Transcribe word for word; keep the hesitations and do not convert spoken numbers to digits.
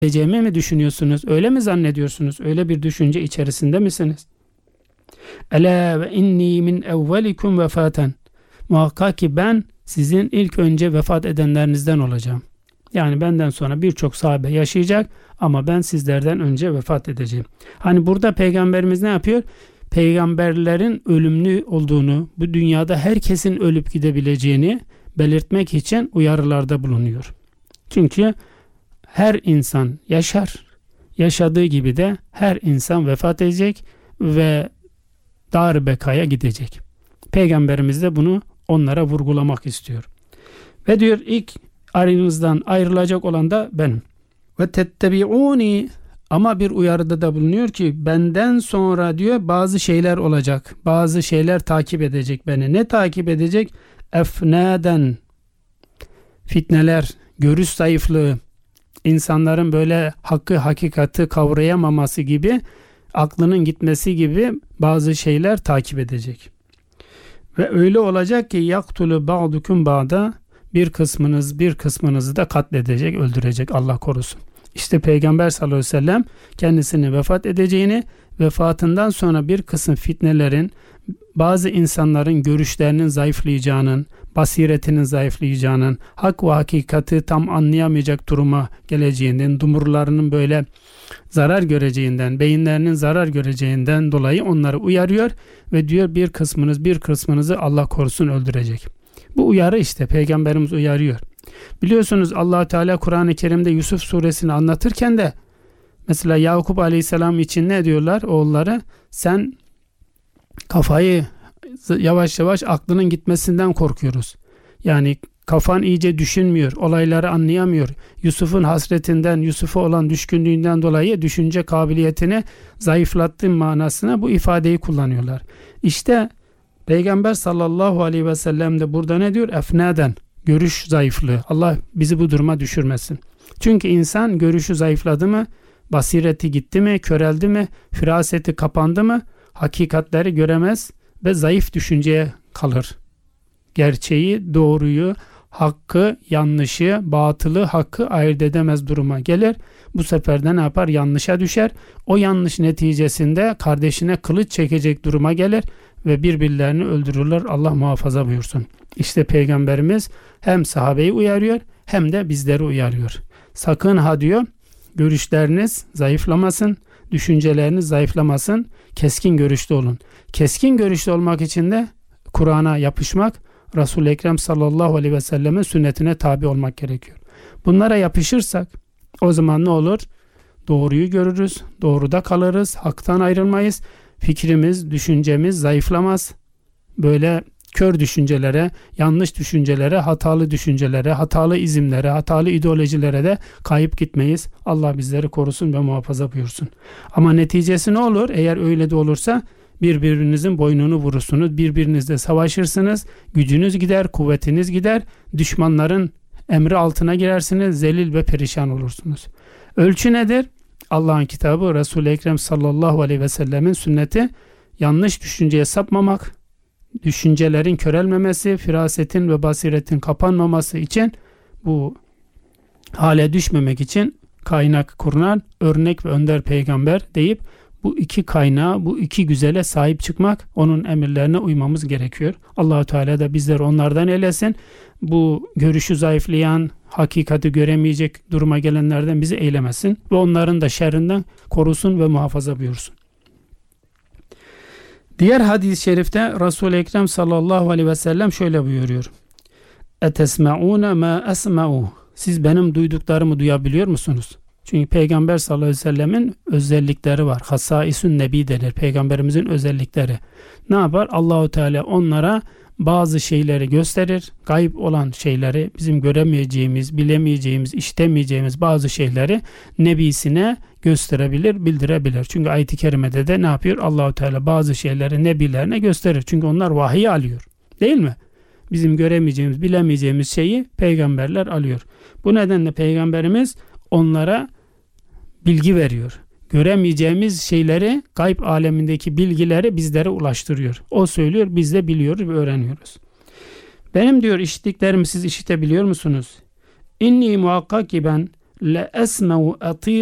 edeceğimi mi düşünüyorsunuz? Öyle mi zannediyorsunuz? Öyle bir düşünce içerisinde misiniz? Ela ve inni min evvelikum vefaten. Muhakkak ki ben sizin ilk önce vefat edenlerinizden olacağım. Yani benden sonra birçok sahabe yaşayacak ama ben sizlerden önce vefat edeceğim. Hani burada Peygamberimiz ne yapıyor? Peygamberlerin ölümlü olduğunu, bu dünyada herkesin ölüp gidebileceğini belirtmek için uyarılarda bulunuyor. Çünkü her insan yaşar, yaşadığı gibi de her insan vefat edecek ve dar bekaya gidecek. Peygamberimiz de bunu onlara vurgulamak istiyor. Ve diyor ilk aranızdan ayrılacak olan da benim. Ve tettebi'uni, ama bir uyarıda da bulunuyor ki benden sonra diyor bazı şeyler olacak. Bazı şeyler takip edecek beni. Ne takip edecek? Efnaden, fitneler, görüş zayıflığı, insanların böyle hakkı hakikati kavrayamaması gibi, aklının gitmesi gibi bazı şeyler takip edecek. Ve öyle olacak ki yaktulu ba'dukum ba'da, bir kısmınız bir kısmınızı da katledecek, öldürecek, Allah korusun. İşte Peygamber sallallahu aleyhi ve sellem kendisini vefat edeceğini, vefatından sonra bir kısım fitnelerin, bazı insanların görüşlerinin zayıflayacağının, basiretinin zayıflayacağının, hak ve hakikati tam anlayamayacak duruma geleceğinden, dumurlarının böyle zarar göreceğinden, beyinlerinin zarar göreceğinden dolayı onları uyarıyor ve diyor bir kısmınız bir kısmınızı Allah korusun öldürecek. Bu uyarı işte, Peygamberimiz uyarıyor. Biliyorsunuz Allah Teala Kur'an-ı Kerim'de Yusuf suresini anlatırken de mesela Yakup Aleyhisselam için ne diyorlar oğulları? Sen kafayı yavaş yavaş aklının gitmesinden korkuyoruz. Yani kafan iyice düşünmüyor, olayları anlayamıyor. Yusuf'un hasretinden, Yusuf'a olan düşkünlüğünden dolayı düşünce kabiliyetini zayıflattığın manasına bu ifadeyi kullanıyorlar. İşte Peygamber sallallahu aleyhi ve sellem de burada ne diyor? Efnaden, görüş zayıflığı. Allah bizi bu duruma düşürmesin. Çünkü insan görüşü zayıfladı mı, basireti gitti mi, köreldi mi, firaseti kapandı mı, hakikatleri göremez ve zayıf düşünceye kalır. Gerçeği, doğruyu, hakkı, yanlışı, batılı, hakkı ayırt edemez duruma gelir. Bu sefer de ne yapar? Yanlışa düşer. O yanlış neticesinde kardeşine kılıç çekecek duruma gelir ve birbirlerini öldürürler. Allah muhafaza buyursun. İşte Peygamberimiz hem sahabeyi uyarıyor hem de bizleri uyarıyor. Sakın ha diyor, görüşleriniz zayıflamasın, düşünceleriniz zayıflamasın, keskin görüşlü olun. Keskin görüşlü olmak için de Kur'an'a yapışmak, Resul-i Ekrem sallallahu aleyhi ve sellemin sünnetine tabi olmak gerekiyor. Bunlara yapışırsak o zaman ne olur? Doğruyu görürüz, doğruda kalırız, haktan ayrılmayız, fikrimiz, düşüncemiz zayıflamaz. Böyle kör düşüncelere, yanlış düşüncelere, hatalı düşüncelere, hatalı izimlere, hatalı ideolojilere de kayıp gitmeyiz. Allah bizleri korusun ve muhafaza buyursun. Ama neticesi ne olur? Eğer öyle de olursa birbirinizin boynunu vurursunuz, birbirinizle savaşırsınız, gücünüz gider, kuvvetiniz gider, düşmanların emri altına girersiniz, zelil ve perişan olursunuz. Ölçü nedir? Allah'ın kitabı, Resul-i Ekrem sallallahu aleyhi ve sellemin sünneti, yanlış düşünceye sapmamak, düşüncelerin körelmemesi, firasetin ve basiretin kapanmaması için, bu hale düşmemek için kaynak kurulan örnek ve önder peygamber deyip bu iki kaynağa, bu iki güzele sahip çıkmak, onun emirlerine uymamız gerekiyor. Allah-u Teala da bizleri onlardan eylesin. Bu görüşü zayıflayan, hakikati göremeyecek duruma gelenlerden bizi eylemesin ve onların da şerrinden korusun ve muhafaza buyursun. Diğer hadis-i şerifte Resul-i Ekrem sallallahu aleyhi ve sellem şöyle buyuruyor. Etesma'une ma esma'u. Siz benim duyduklarımı duyabiliyor musunuz? Çünkü Peygamber sallallahu aleyhi ve sellemin özellikleri var. Hasaisun nebi denir. Peygamberimizin özellikleri. Ne yapar? Allahu Teala onlara bazı şeyleri gösterir. Gayb olan şeyleri, bizim göremeyeceğimiz, bilemeyeceğimiz, işitemeyeceğimiz bazı şeyleri nebisine gösterebilir, bildirebilir. Çünkü ayet-i kerimede de ne yapıyor? Allahu Teala bazı şeyleri nebilerine gösterir. Çünkü onlar vahiy alıyor. Değil mi? Bizim göremeyeceğimiz, bilemeyeceğimiz şeyi peygamberler alıyor. Bu nedenle peygamberimiz onlara bilgi veriyor. Göremeyeceğimiz şeyleri, gayb alemindeki bilgileri bizlere ulaştırıyor. O söylüyor, biz de biliyoruz ve öğreniyoruz. Benim diyor işittiklerimi siz işitebiliyor musunuz? İnni muhakkak ki ben le esme'u